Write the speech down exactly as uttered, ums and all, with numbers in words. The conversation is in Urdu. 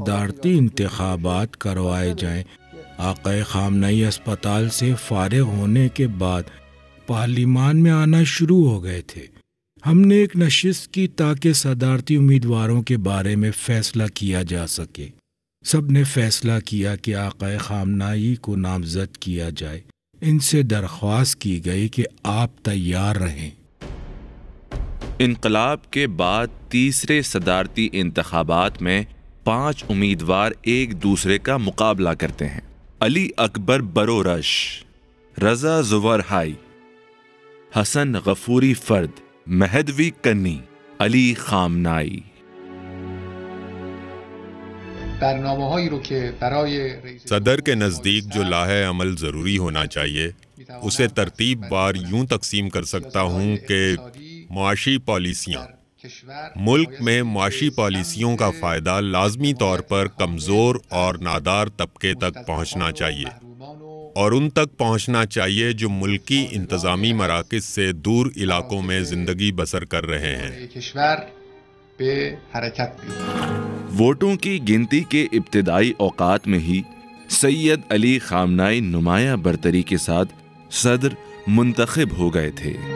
صدارتی انتخابات کروائے جائیں۔ آقا خامنہئی اسپتال سے فارغ ہونے کے بعد پارلیمان میں آنا شروع ہو گئے تھے۔ ہم نے ایک نشست کی تاکہ صدارتی امیدواروں کے بارے میں فیصلہ کیا جا سکے۔ سب نے فیصلہ کیا کہ آقا خامنہئی کو نامزد کیا جائے۔ ان سے درخواست کی گئی کہ آپ تیار رہیں۔ انقلاب کے بعد تیسرے صدارتی انتخابات میں پانچ امیدوار ایک دوسرے کا مقابلہ کرتے ہیں۔ علی اکبر برورش، رضا زورہائی، حسن غفوری فرد، مہدوی کنی، علی خامنهئی۔ صدر کے نزدیک جو لاحِ عمل ضروری ہونا چاہیے اسے ترتیب بار یوں تقسیم کر سکتا ہوں کہ معاشی پالیسیاں۔ ملک میں معاشی پالیسیوں کا فائدہ لازمی طور پر کمزور اور نادار طبقے تک پہنچنا چاہیے، اور ان تک پہنچنا چاہیے جو ملکی انتظامی مراکز سے دور علاقوں میں زندگی بسر کر رہے ہیں۔ ووٹوں کی گنتی کے ابتدائی اوقات میں ہی سید علی خامنہئی نمایاں برتری کے ساتھ صدر منتخب ہو گئے تھے۔